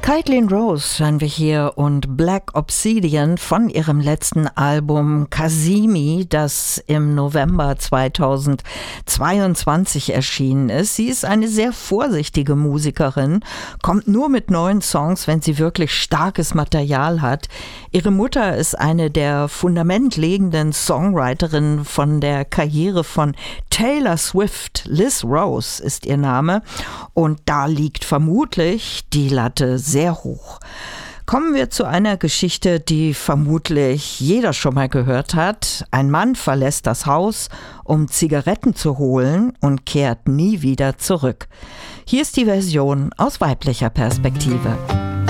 Caitlin Rose hören wir hier und Black Obsidian von ihrem letzten Album Kazemi, das im November 2022 erschienen ist. Sie ist eine sehr vorsichtige Musikerin, kommt nur mit neuen Songs, wenn sie wirklich starkes Material hat. Ihre Mutter ist eine der fundamentlegenden Songwriterinnen von der Karriere von Taylor Swift. Liz Rose ist ihr Name und da liegt vermutlich die Latte sehr hoch. Kommen wir zu einer Geschichte, die vermutlich jeder schon mal gehört hat. Ein Mann verlässt das Haus, um Zigaretten zu holen und kehrt nie wieder zurück. Hier ist die Version aus weiblicher Perspektive.